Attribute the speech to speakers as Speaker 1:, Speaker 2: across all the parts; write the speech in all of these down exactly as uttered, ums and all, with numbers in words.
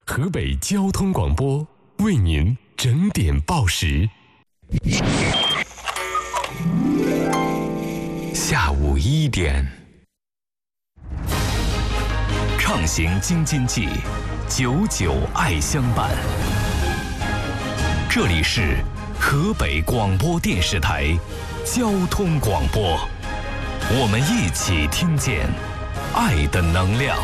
Speaker 1: 河北交通广播为您整点报时。下午一点，畅行京津冀，久久爱相伴。这里是河北广播电视台交通广播，我们一起听见爱的能量。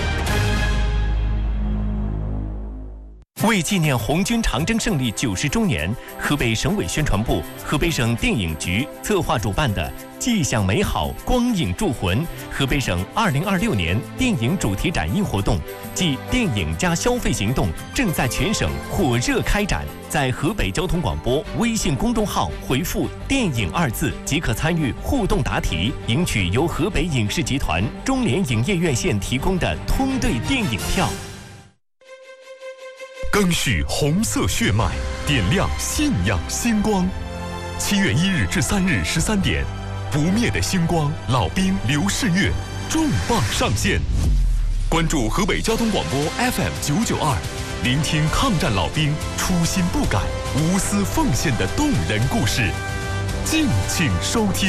Speaker 2: 为纪念红军长征胜利九十周年，河北省委宣传部、河北省电影局策划主办的“既享美好，光影铸魂”河北省二零二六年电影主题展映活动暨电影加消费行动正在全省火热开展。在河北交通广播微信公众号回复“电影”二字，即可参与互动答题，赢取由河北影视集团中联影业院线提供的通兑电影票。
Speaker 1: 赓续红色血脉，点亮信仰星光。七月一日至三日十三点，不灭的星光老兵刘世月重磅上线。关注河北交通广播 F M 九九二，聆听抗战老兵初心不改、无私奉献的动人故事。敬请收听。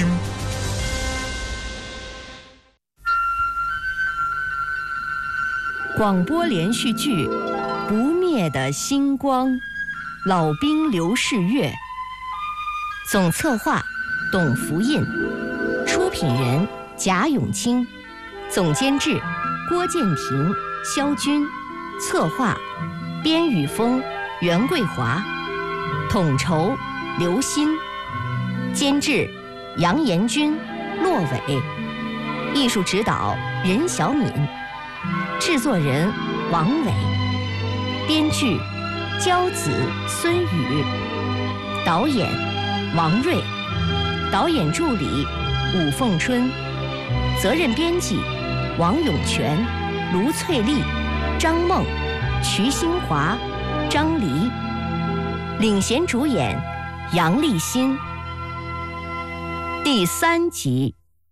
Speaker 3: 广播连续剧《不灭的星光》，老兵刘世月，总策划董福印，出品人贾永清，总监制郭建平、肖军，策划边宇峰、袁桂华，统筹刘鑫，监制杨延军、骆伟，艺术指导任小敏，制作人王伟，编剧焦子、孙宇，导演王瑞，导演助理武凤春，责任编辑王永全、卢翠丽、张梦、瞿新华、张黎，领衔主演杨立新。第三集。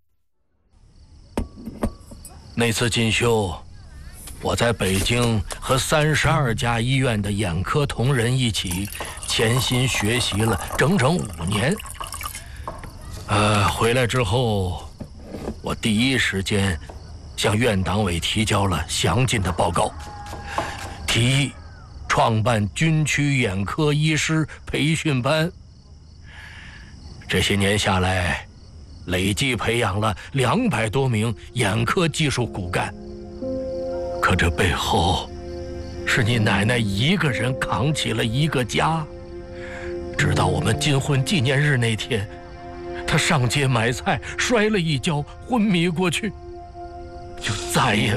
Speaker 4: 那次进修，我在北京和三十二家医院的眼科同仁一起潜心学习了整整五年。呃，回来之后，我第一时间向院党委提交了详尽的报告，提议创办军区眼科医师培训班。这些年下来，累计培养了两百多名眼科技术骨干。可这背后，是你奶奶一个人扛起了一个家。直到我们金婚纪念日那天，她上街买菜，摔了一跤，昏迷过去，就再也